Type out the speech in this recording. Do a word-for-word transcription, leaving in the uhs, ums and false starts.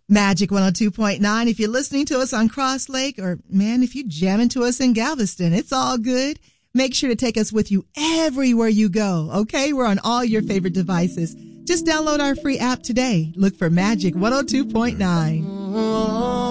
Magic one oh two point nine. If you're listening to us on Cross Lake, or man, if you jamming to us in Galveston, it's all good. Make sure to take us with you everywhere you go. Okay. We're on all your favorite devices. Just download our free app today. Look for Magic one oh two point nine.